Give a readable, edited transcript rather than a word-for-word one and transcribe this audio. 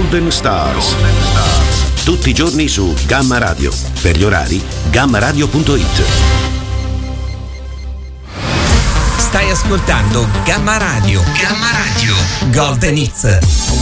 Golden Stars. Tutti i giorni su Gamma Radio. Per gli orari, gammaradio.it. Stai ascoltando Gamma Radio. Gamma Radio. Golden Hits.